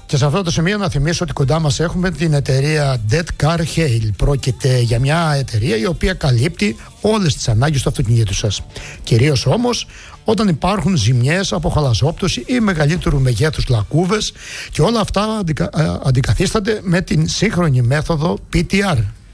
Και σε αυτό το σημείο να θυμίσω ότι κοντά μας έχουμε την εταιρεία Dead Car Hail. Πρόκειται για μια εταιρεία η οποία καλύπτει όλες τις ανάγκες του αυτοκινήτου σας. Κυρίως όμως όταν υπάρχουν ζημιές από χαλαζόπτωση ή μεγαλύτερου μεγέθους λακκούβες, και όλα αυτά αντικαθίστανται με την σύγχρονη μέθοδο PTR.